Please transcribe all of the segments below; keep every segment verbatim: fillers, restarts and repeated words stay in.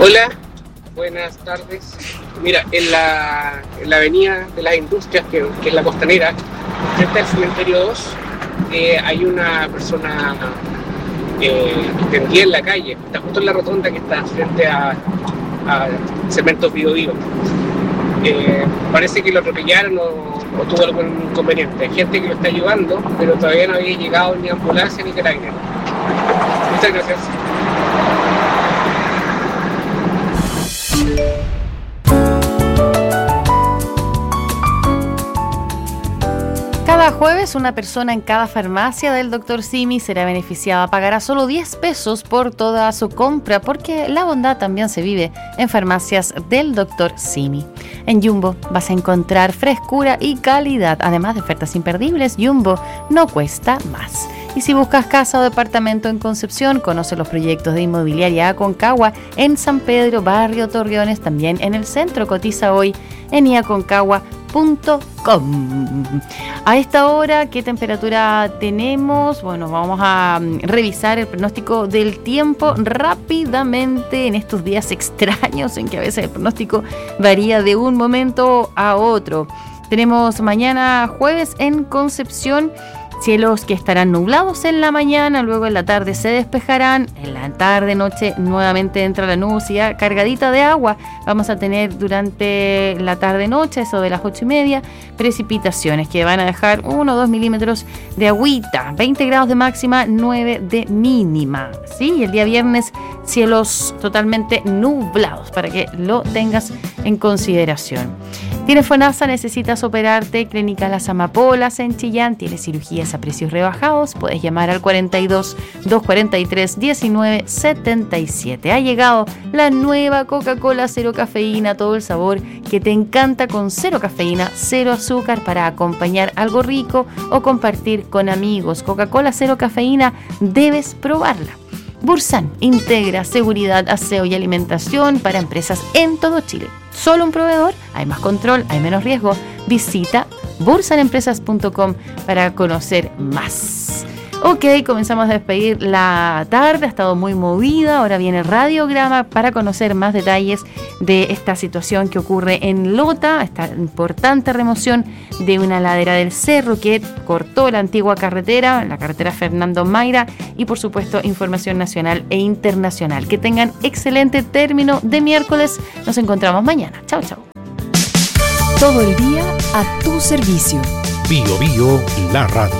Hola, buenas tardes. Mira, en la, en la avenida de las Industrias, que, que es la Costanera, frente al cementerio dos, eh, hay una persona eh, tendida en la calle. Está justo en la rotonda que está frente a, a Cementos Bío Bío. Eh, parece que lo atropellaron o, o tuvo algún inconveniente. Hay gente que lo está ayudando, pero todavía no había llegado ni ambulancia ni carabinero. Muchas gracias. Cada jueves, una persona en cada farmacia del doctor Simi será beneficiada. Pagará solo diez pesos por toda su compra, porque la bondad también se vive en farmacias del doctor Simi. En Jumbo vas a encontrar frescura y calidad, además de ofertas imperdibles. Jumbo no cuesta más. Y si buscas casa o departamento en Concepción, conoce los proyectos de Inmobiliaria Aconcagua en San Pedro, Barrio Torreones, también en el centro. Cotiza hoy en i aconcagua punto com. A esta hora, ¿qué temperatura tenemos? Bueno, vamos a revisar el pronóstico del tiempo rápidamente en estos días extraños en que a veces el pronóstico varía de un momento a otro. Tenemos mañana jueves en Concepción cielos que estarán nublados en la mañana, luego en la tarde se despejarán, en la tarde-noche nuevamente entra la nubosidad cargadita de agua. Vamos a tener durante la tarde-noche, eso de las ocho y media, precipitaciones que van a dejar uno o dos milímetros de agüita, veinte grados de máxima, nueve de mínima. Sí, y el día viernes cielos totalmente nublados, para que lo tengas en consideración. ¿Tienes FONASA? ¿Necesitas operarte? Clínica Las Amapolas en Chillán tiene cirugías a precios rebajados. Puedes llamar al cuarenta y dos, doscientos cuarenta y tres, diecinueve setenta y siete. Ha llegado la nueva Coca-Cola cero cafeína, todo el sabor que te encanta, con cero cafeína, cero azúcar, para acompañar algo rico o compartir con amigos. Coca-Cola cero cafeína, debes probarla. Bursan integra seguridad, aseo y alimentación para empresas en todo Chile. Solo un proveedor, hay más control, hay menos riesgo. Visita bursan empresas punto com para conocer más. Ok, comenzamos a despedir la tarde, ha estado muy movida. Ahora viene el radiograma para conocer más detalles de esta situación que ocurre en Lota, esta importante remoción de una ladera del cerro que cortó la antigua carretera, la carretera Fernando Mayra, y por supuesto información nacional e internacional. Que tengan excelente término de miércoles, nos encontramos mañana. Chao, chao. Todo el día a tu servicio. Bío Bío, la radio.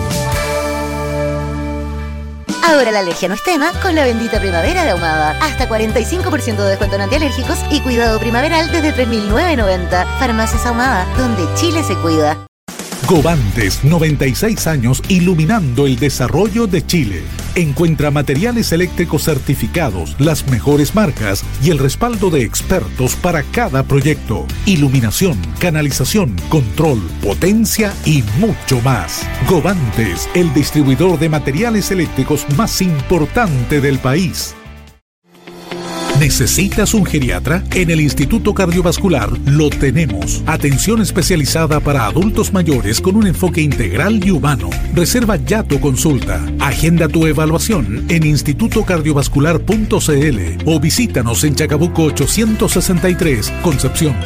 Ahora la alergia no es tema con la bendita primavera de Ahumada. Hasta cuarenta y cinco por ciento de descuento en antialérgicos y cuidado primaveral desde tres mil novecientos noventa. Farmacias Ahumada, donde Chile se cuida. Govantes, noventa y seis años iluminando el desarrollo de Chile. Encuentra materiales eléctricos certificados, las mejores marcas y el respaldo de expertos para cada proyecto. Iluminación, canalización, control, potencia y mucho más. Govantes, el distribuidor de materiales eléctricos más importante del país. ¿Necesitas un geriatra? En el Instituto Cardiovascular lo tenemos. Atención especializada para adultos mayores con un enfoque integral y humano. Reserva ya tu consulta. Agenda tu evaluación en instituto cardiovascular punto c l o visítanos en Chacabuco ochocientos sesenta y tres, Concepción.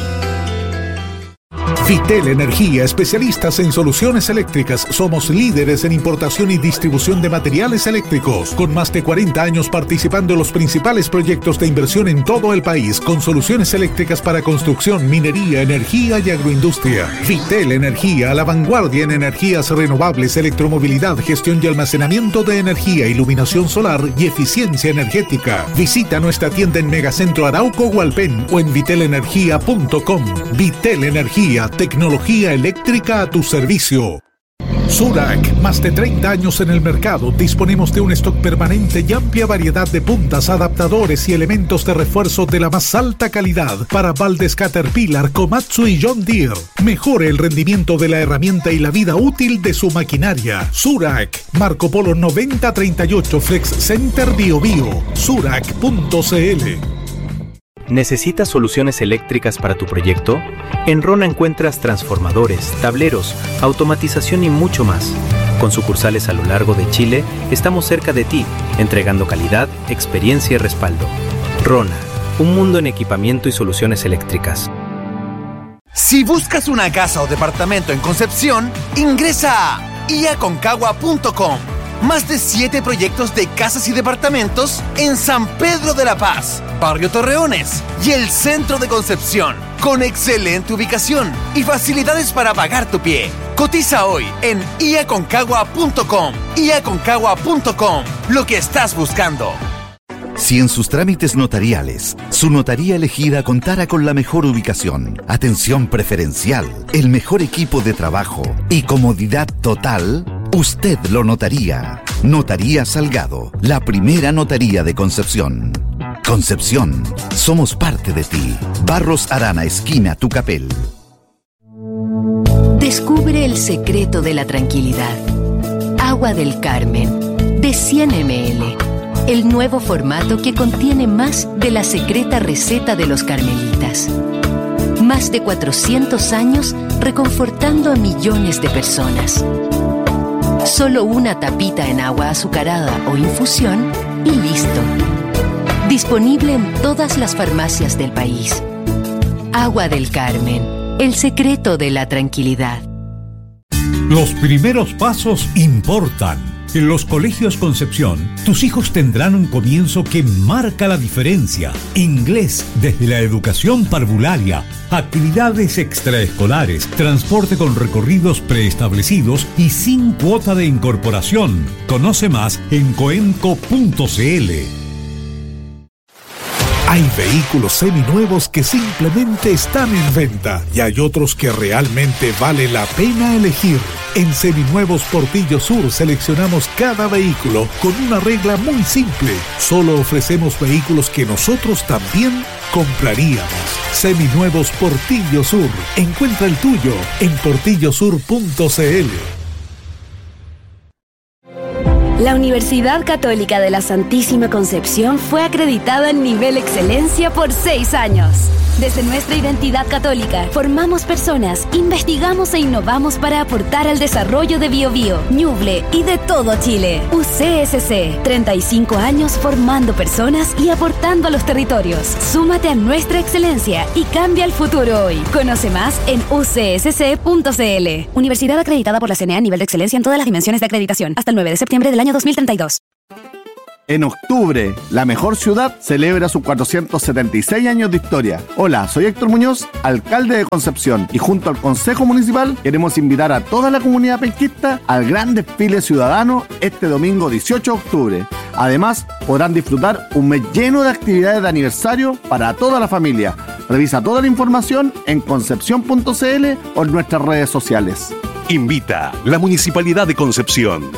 Vitel Energía, especialistas en soluciones eléctricas. Somos líderes en importación y distribución de materiales eléctricos, con más de cuarenta años participando en los principales proyectos de inversión en todo el país, con soluciones eléctricas para construcción, minería, energía y agroindustria. Vitel Energía, a la vanguardia en energías renovables, electromovilidad, gestión y almacenamiento de energía, iluminación solar y eficiencia energética. Visita nuestra tienda en Megacentro Arauco Hualpén o en vitel energía punto com. Vitel Energía, tecnología eléctrica a tu servicio. Surac, más de treinta años en el mercado. Disponemos de un stock permanente y amplia variedad de puntas, adaptadores y elementos de refuerzo de la más alta calidad para baldes Caterpillar, Komatsu y John Deere. Mejore el rendimiento de la herramienta y la vida útil de su maquinaria. Surac, Marco Polo noventa treinta y ocho, Flex Center Bio Bio. Surac punto c l. ¿Necesitas soluciones eléctricas para tu proyecto? En Rona encuentras transformadores, tableros, automatización y mucho más. Con sucursales a lo largo de Chile, estamos cerca de ti, entregando calidad, experiencia y respaldo. Rona, un mundo en equipamiento y soluciones eléctricas. Si buscas una casa o departamento en Concepción, ingresa a i a concagua punto com. Más de siete proyectos de casas y departamentos en San Pedro de la Paz, Barrio Torreones y el centro de Concepción, con excelente ubicación y facilidades para pagar tu pie. Cotiza hoy en i a concagua punto com. i a concagua punto com. Lo que estás buscando. Si en sus trámites notariales, su notaría elegida contara con la mejor ubicación, atención preferencial, el mejor equipo de trabajo y comodidad total, usted lo notaría. Notaría Salgado, la primera notaría de Concepción. Concepción, somos parte de ti. Barros Arana, esquina Tucapel. Descubre el secreto de la tranquilidad. Agua del Carmen, de cien mililitros. El nuevo formato que contiene más de la secreta receta de los carmelitas. Más de cuatrocientos años reconfortando a millones de personas. Solo una tapita en agua azucarada o infusión y listo. Disponible en todas las farmacias del país. Agua del Carmen, el secreto de la tranquilidad. Los primeros pasos importan. En los colegios Concepción, tus hijos tendrán un comienzo que marca la diferencia. Inglés desde la educación parvularia, actividades extraescolares, transporte con recorridos preestablecidos y sin cuota de incorporación. Conoce más en coemco punto c l. Hay vehículos seminuevos que simplemente están en venta y hay otros que realmente vale la pena elegir. En Seminuevos Portillo Sur seleccionamos cada vehículo con una regla muy simple. Solo ofrecemos vehículos que nosotros también compraríamos. Seminuevos Portillo Sur. Encuentra el tuyo en portillo sur punto c l. La Universidad Católica de la Santísima Concepción fue acreditada en nivel excelencia por seis años. Desde nuestra identidad católica, formamos personas, investigamos e innovamos para aportar al desarrollo de Biobío, Ñuble y de todo Chile. U C S C, treinta y cinco años formando personas y aportando a los territorios. Súmate a nuestra excelencia y cambia el futuro hoy. Conoce más en u c s c punto c l. Universidad acreditada por la C N E A a nivel de excelencia en todas las dimensiones de acreditación. Hasta el nueve de septiembre del año dos mil treinta y dos. En octubre, la mejor ciudad celebra sus cuatrocientos setenta y seis años de historia. Hola, soy Héctor Muñoz, alcalde de Concepción, y junto al Consejo Municipal queremos invitar a toda la comunidad penquista al gran desfile ciudadano este domingo dieciocho de octubre. Además, podrán disfrutar un mes lleno de actividades de aniversario para toda la familia. Revisa toda la información en concepción punto c l o en nuestras redes sociales. Invita la Municipalidad de Concepción.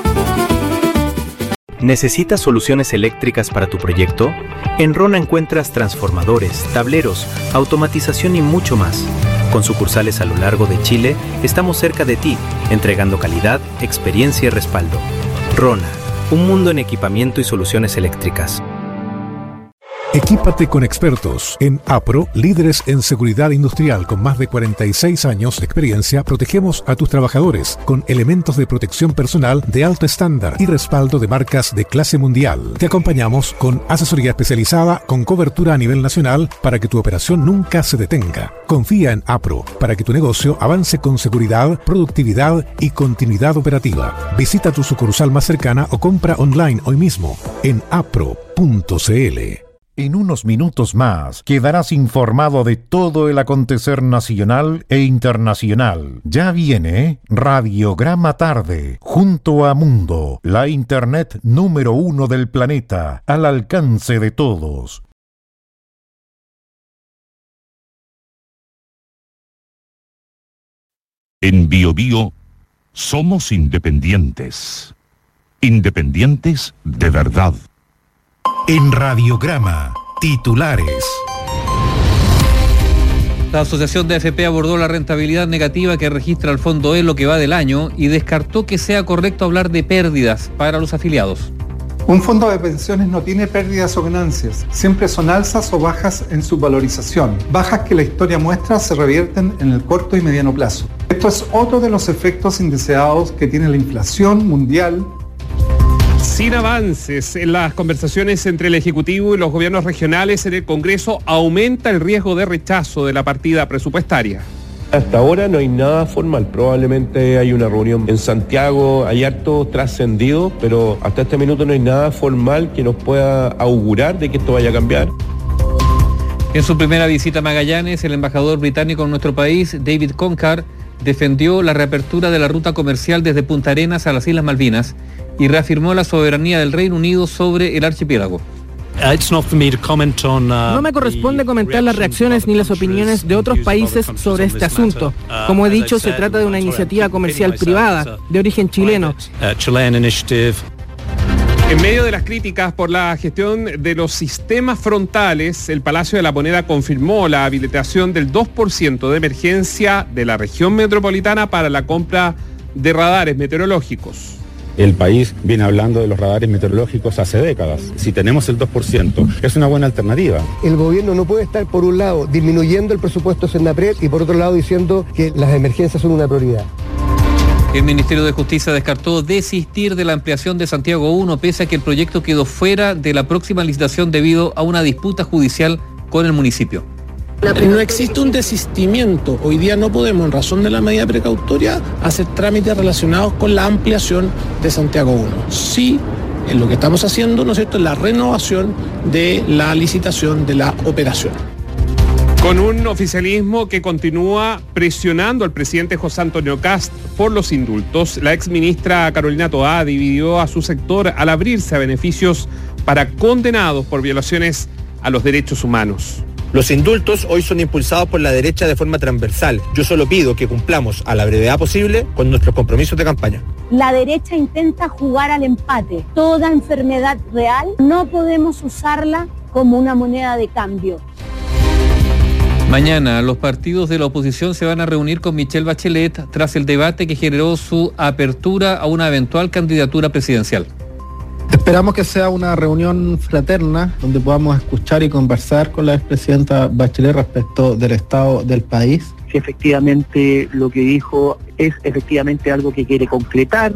¿Necesitas soluciones eléctricas para tu proyecto? En Rona encuentras transformadores, tableros, automatización y mucho más. Con sucursales a lo largo de Chile, estamos cerca de ti, entregando calidad, experiencia y respaldo. Rona, un mundo en equipamiento y soluciones eléctricas. Equípate con expertos. En APRO, líderes en seguridad industrial con más de cuarenta y seis años de experiencia, protegemos a tus trabajadores con elementos de protección personal de alto estándar y respaldo de marcas de clase mundial. Te acompañamos con asesoría especializada con cobertura a nivel nacional para que tu operación nunca se detenga. Confía en APRO para que tu negocio avance con seguridad, productividad y continuidad operativa. Visita tu sucursal más cercana o compra online hoy mismo en apro punto c l. En unos minutos más quedarás informado de todo el acontecer nacional e internacional. Ya viene Radiograma Tarde, junto a Mundo, la internet número uno del planeta, al alcance de todos. En Biobío somos independientes. Independientes de verdad. En Radiograma, titulares. La Asociación de A F P abordó la rentabilidad negativa que registra el Fondo E lo que va del año y descartó que sea correcto hablar de pérdidas para los afiliados. Un fondo de pensiones no tiene pérdidas o ganancias, siempre son alzas o bajas en su valorización, bajas que la historia muestra se revierten en el corto y mediano plazo. Esto es otro de los efectos indeseados que tiene la inflación mundial. Sin avances en las conversaciones entre el Ejecutivo y los gobiernos regionales en el Congreso, aumenta el riesgo de rechazo de la partida presupuestaria. Hasta ahora no hay nada formal, probablemente hay una reunión en Santiago, hay harto trascendido, pero hasta este minuto no hay nada formal que nos pueda augurar de que esto vaya a cambiar. En su primera visita a Magallanes, el embajador británico en nuestro país, David Concar, defendió la reapertura de la ruta comercial desde Punta Arenas a las Islas Malvinas y reafirmó la soberanía del Reino Unido sobre el archipiélago. No me corresponde comentar las reacciones ni las opiniones de otros países sobre este asunto. Como he dicho, se trata de una iniciativa comercial privada, de origen chileno. En medio de las críticas por la gestión de los sistemas frontales, el Palacio de la Moneda confirmó la habilitación del dos por ciento de emergencia de la región metropolitana para la compra de radares meteorológicos. El país viene hablando de los radares meteorológicos hace décadas. Si tenemos el dos por ciento, es una buena alternativa. El gobierno no puede estar, por un lado, disminuyendo el presupuesto Senapred y por otro lado diciendo que las emergencias son una prioridad. El Ministerio de Justicia descartó desistir de la ampliación de Santiago uno, pese a que el proyecto quedó fuera de la próxima licitación debido a una disputa judicial con el municipio. No existe un desistimiento. Hoy día no podemos, en razón de la medida precautoria, hacer trámites relacionados con la ampliación de Santiago uno. Sí, en lo que estamos haciendo, ¿no es cierto?, es la renovación de la licitación de la operación. Con un oficialismo que continúa presionando al presidente José Antonio Kast por los indultos, la exministra Carolina Toá dividió a su sector al abrirse a beneficios para condenados por violaciones a los derechos humanos. Los indultos hoy son impulsados por la derecha de forma transversal. Yo solo pido que cumplamos a la brevedad posible con nuestros compromisos de campaña. La derecha intenta jugar al empate. Toda enfermedad real no podemos usarla como una moneda de cambio. Mañana los partidos de la oposición se van a reunir con Michelle Bachelet tras el debate que generó su apertura a una eventual candidatura presidencial. Esperamos que sea una reunión fraterna donde podamos escuchar y conversar con la expresidenta Bachelet respecto del estado del país. Si efectivamente lo que dijo es efectivamente algo que quiere concretar.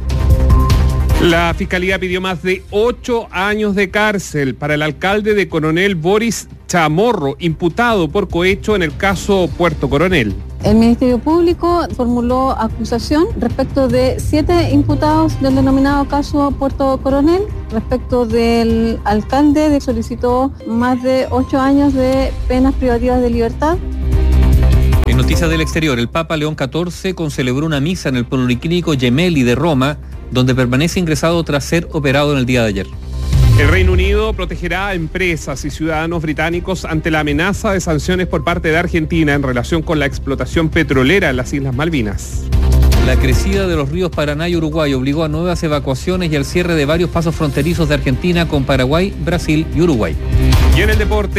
La Fiscalía pidió más de ocho años de cárcel para el alcalde de Coronel, Boris Chamorro, imputado por cohecho en el caso Puerto Coronel. El Ministerio Público formuló acusación respecto de siete imputados del denominado caso Puerto Coronel. Respecto del alcalde, que solicitó más de ocho años de penas privativas de libertad. En noticias del exterior, el Papa León catorce concelebró una misa en el Policlínico Gemelli de Roma, donde permanece ingresado tras ser operado en el día de ayer. El Reino Unido protegerá a empresas y ciudadanos británicos ante la amenaza de sanciones por parte de Argentina en relación con la explotación petrolera en las Islas Malvinas. La crecida de los ríos Paraná y Uruguay obligó a nuevas evacuaciones y al cierre de varios pasos fronterizos de Argentina con Paraguay, Brasil y Uruguay. Y en el deporte,